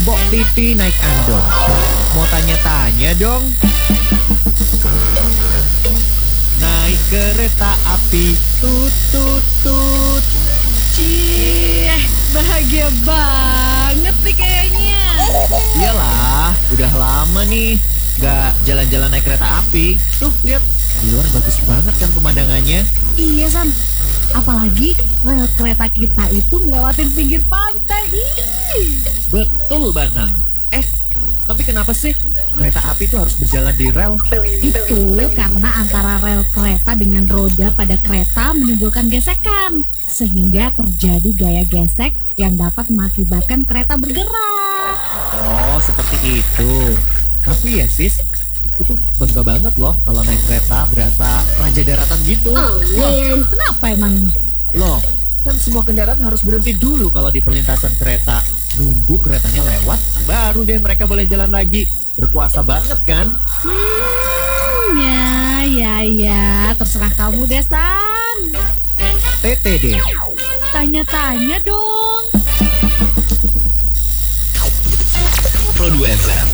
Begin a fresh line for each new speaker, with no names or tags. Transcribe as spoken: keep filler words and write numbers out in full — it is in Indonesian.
Mbok Titi naik andong. Mau tanya-tanya dong. Naik kereta api, tut tut tut.
Cie, bahagia banget nih kayaknya.
Iyalah, udah lama nih nggak jalan-jalan naik kereta api. Tuh, lihat. Di luar bagus banget kan pemandangannya.
Iya, San. Apalagi rel kereta kita itu ngelewatin pinggir pantai. Ih.
Betul banget. Eh, tapi kenapa sih kereta api itu harus berjalan di rel?
Itu karena antara rel kereta dengan roda pada kereta menimbulkan gesekan. Sehingga terjadi gaya gesek yang dapat mengakibatkan kereta bergerak.
Oh, seperti itu. Tapi ya sis, aku tuh bangga banget loh kalau naik kereta berasa raja daratan gitu.
Wah, kenapa emang?
Loh, kan semua kendaraan harus berhenti dulu kalau di perlintasan kereta. Nunggu keretanya lewat, baru deh mereka boleh jalan lagi. Berkuasa banget kan?
Hmm, ya, ya, ya. Terserah kamu deh, San.
T T D.
Tanya-tanya dong.
Pro dua F M